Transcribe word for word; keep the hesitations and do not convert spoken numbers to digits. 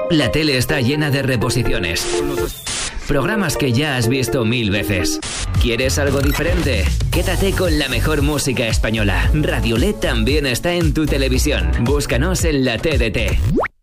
La tele está llena de reposiciones. Programas que ya has visto mil veces. ¿Quieres algo diferente? Quédate con la mejor música española. Radio L E D también está en tu televisión. Búscanos en la T D T.